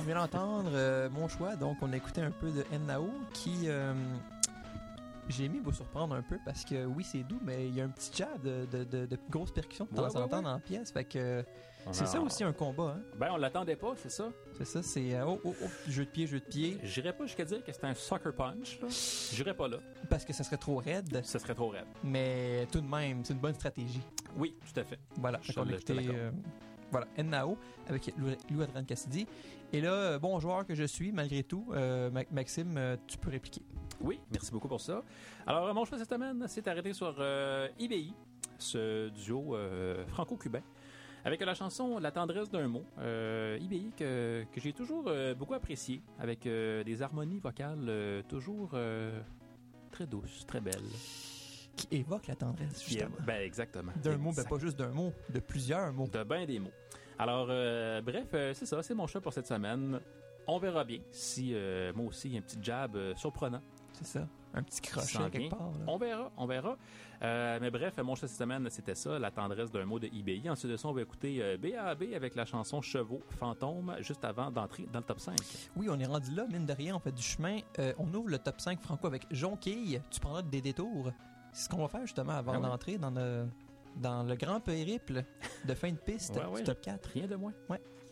vient d'entendre mon choix. Donc, on a écouté un peu de Nao qui... j'ai aimé vous surprendre un peu parce que oui, c'est doux, mais il y a un petit jab de grosses percussions de temps en temps dans la pièce. Fait que c'est ça aussi un combat. Hein? Ben, on l'attendait pas, c'est ça. C'est ça, c'est jeu de pied. J'irais pas jusqu'à dire que c'était un sucker punch. Là. J'irais pas là. Parce que ça serait trop raide. Ça serait trop raide. Mais tout de même, c'est une bonne stratégie. Oui, tout à fait. Voilà, on a écouté voilà, Nao avec Lou Adrian Cassidy. Et là, bon joueur que je suis, malgré tout, Maxime, tu peux répliquer. Oui, merci beaucoup pour ça. Alors, mon choix cette semaine s'est arrêté sur IBI, ce duo franco-cubain, avec la chanson La tendresse d'un mot. IBI que j'ai toujours beaucoup apprécié, avec des harmonies vocales toujours très douces, très belles. Qui évoque la tendresse, justement. Ben, exactement. D'un mot, ben pas juste d'un mot, de plusieurs mots. De bien des mots. Alors, bref, c'est ça, c'est mon choix pour cette semaine. On verra bien si, moi aussi, il y a un petit jab surprenant. C'est ça, un petit crochet quelque part. Là. On verra. Mais bref, mon choix cette semaine, c'était ça, La tendresse d'un mot de IBI. Ensuite de ça, on va écouter BAB avec la chanson Chevaux, Fantôme, juste avant d'entrer dans le top 5. Oui, on est rendu là, mine de rien, on fait du chemin. On ouvre le top 5 franco avec Jonquille. Tu prendras des détours. C'est ce qu'on va faire justement avant d'entrer dans le grand périple de fin de piste du top 4. Rien de moins. Ouais.